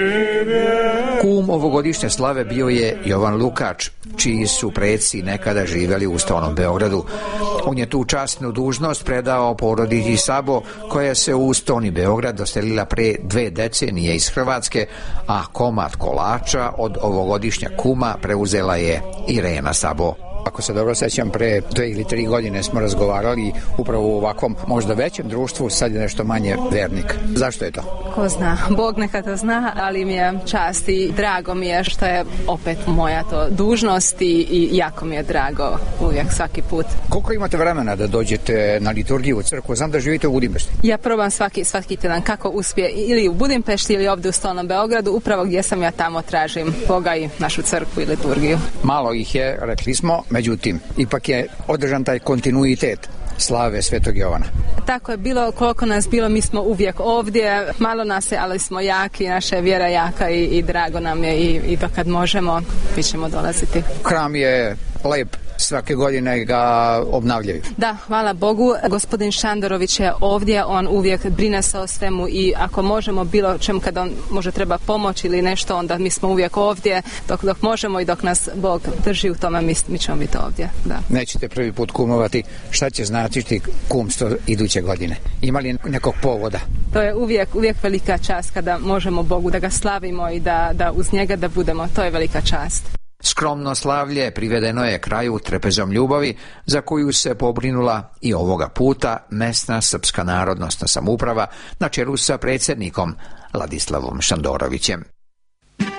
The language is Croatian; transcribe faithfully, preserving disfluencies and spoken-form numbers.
Kum ovogodišnje slave bio je Jovan Lukač, čiji su preci nekada živjeli u Stolnom Beogradu. On je tu časnu dužnost predao porodici Sabo, koja se u Stolni Beograd doselila pre dve decenije iz Hrvatske, a komad kolača od ovogodišnja kuma preuzela je Irena Sabo. Ako se dobro sećam, pre dve ili tri godine smo razgovarali upravo u ovakvom možda većem društvu, sad je nešto manje vernik. Zašto je to? Ko zna, Bog neka to zna, ali mi je čast i drago mi je što je opet moja to dužnost i, i jako mi je drago uvijek svaki put. Koliko imate vremena da dođete na liturgiju u crkvu? Znam da živite u Budimpešti. Ja probam svaki, svaki tjedan kako uspije ili u Budimpešti ili ovdje u Stolnom Beogradu, upravo gdje sam ja tamo tražim Boga i našu crkvu i liturgiju. Malo ih je, rekli smo, međutim, ipak je održan taj kontinuitet slave Svetog Jovana. Tako je bilo, koliko nas bilo, mi smo uvijek ovdje, malo nas je, ali smo jaki, naša je vjera jaka i, i drago nam je i, i dokad možemo, mi ćemo dolaziti. Hram je lep, svake godine ga obnavljaju. Da, hvala Bogu. Gospodin Šandorović je ovdje, on uvijek brine se o svemu i ako možemo bilo čem kada on može treba pomoć ili nešto, onda mi smo uvijek ovdje dok, dok možemo i dok nas Bog drži u tome, mi, mi ćemo biti ovdje. Da. Nećete prvi put kumovati, šta će značiti kumstvo iduće godine? Ima li nekog povoda? To je uvijek, uvijek velika čast kada možemo Bogu da ga slavimo i da, da uz njega da budemo, to je velika čast. Skromno slavlje privedeno je kraju trpezom ljubavi, za koju se pobrinula i ovoga puta mesna srpska narodnosna samouprava na čelu sa predsjednikom Ladislavom Šandorovićem.